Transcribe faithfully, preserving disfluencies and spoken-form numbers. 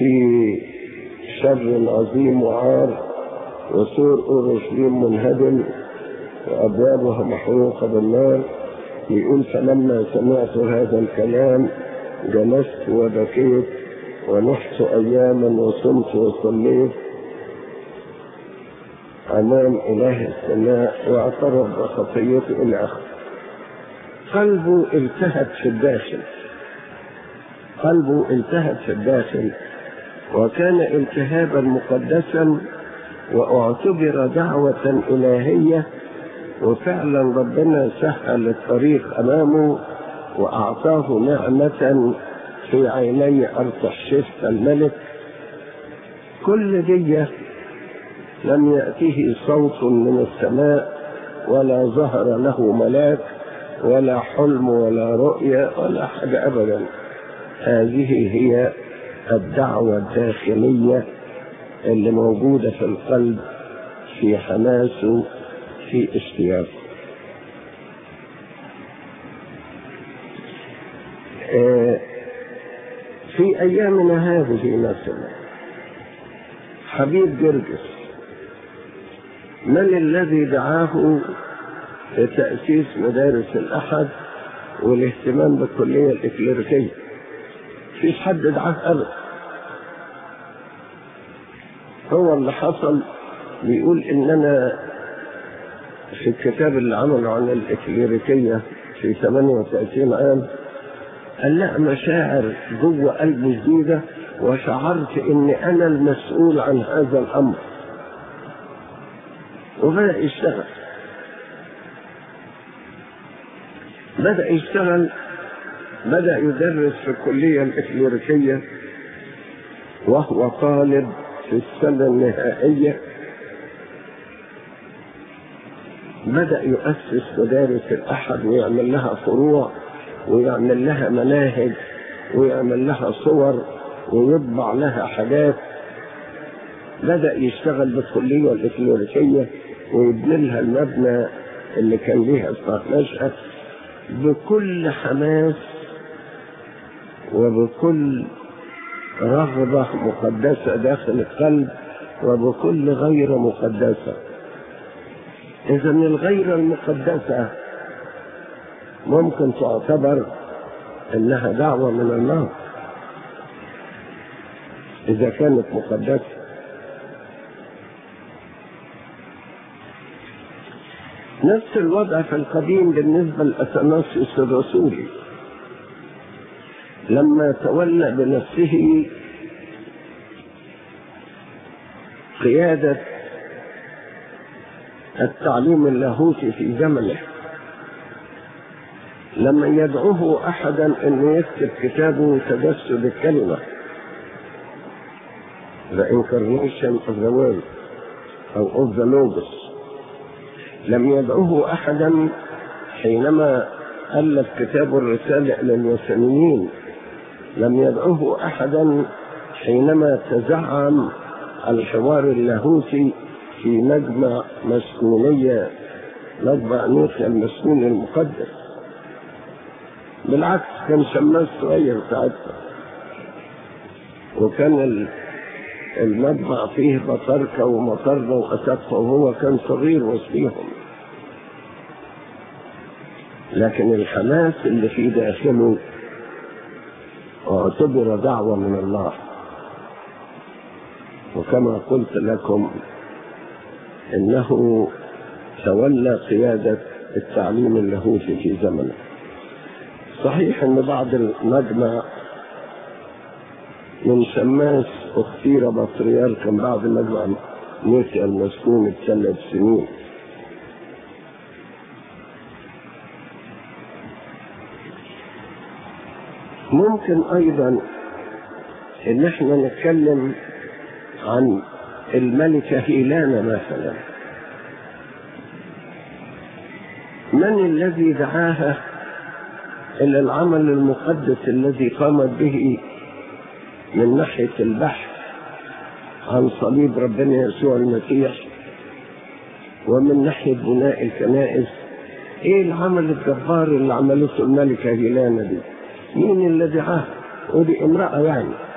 في شر عظيم وعار، وسور أورشليم منهدم وأبوابها محروقة بالنار. يقول فلما سمعت هذا الكلام جلست وبكيت ونحت أياما وصمت وصليت أمام إله السماء واعترف بخطيته إلى آخره. قلبه التهب في الداخل، قلبه التهب في الداخل وكان التهابا مقدسا واعتبر دعوة إلهية، وفعلا ربنا سهل الطريق أمامه وأعطاه نعمة في عيني أرتحشست الملك. كل دي لم يأته صوت من السماء ولا ظهر له ملاك ولا حلم ولا رؤية ولا حاجة أبدا. هذه هي الدعوة الداخلية اللي موجودة في القلب، في حماسه، في اشتياقه. في أيامنا هذه مثلا حبيب جرجس من الذي دعاه لتأسيس مدارس الأحد والاهتمام بالكلية الإكليريكية؟ مفيش حد دعاه أبدا، هو اللي حصل. بيقول إن أنا في الكتاب اللي عمله عن الإكليريكية في ثمانية وثلاثين عام قال لا، مشاعر جوه قلبي جديدة وشعرت إن أنا المسؤول عن هذا الأمر، وبدأ يشتغل بدأ يشتغل بدأ يدرس في الكلية الإكليريكية وهو طالب في السنة النهائية. بدأ يؤسس مدارس الأحد ويعمل لها فروع ويعمل لها مناهج ويعمل لها صور ويطبع لها حاجات. بدأ يشتغل بالكلية الإكليريكية ويبني لها المبنى اللي كان ليها إصلاح نشأة بكل حماس وبكل رغبة مقدسة داخل القلب وبكل غيرة مقدسة. إذا الغيرة المقدسة ممكن تعتبر إنها دعوة من الله إذا كانت مقدسة. نفس الوضع في القديم بالنسبة لأثناسيوس الرسولي لما تولى بنفسه قيادة التعليم اللاهوتي في زمنه، لما يدعوه أحدا أن يكتب كتابه تجسد الكلمة The Incarnation of the Word أو of the Logos، لم يدعوه أحدا حينما ألف كتاب الرسالة إلى الوثنيين، لم يدعوه أحدا حينما تزعم الحوار اللاهوتي في مجمع مسكونية، مجمع نوخيا المسكون المقدس. بالعكس كان شماس صغير ساعتها، وكان المجمع فيه بطاركة ومطرة وأساتذة وهو كان صغير وسطيهم، لكن الحماس اللي في داخله اعتبر دعوة من الله. وكما قلت لكم إنه تولى قيادة التعليم اللاهوتي في زمنه. صحيح أن بعض المجمع من شماس اختير بطريركا بعد مجمع نوخيا المسكون بثلاث سنين. ممكن أيضا إن احنا نتكلم عن الملكة هيلانا مثلا. من الذي دعاها إلى العمل المقدس الذي قامت به من ناحية البحث عن صليب ربنا يسوع المسيح ومن ناحية بناء الكنائس؟ ايه العمل الجبار اللي عملته الملكة هيلانا دي؟ مين اللي دعاها؟ ودي امرأة يعني.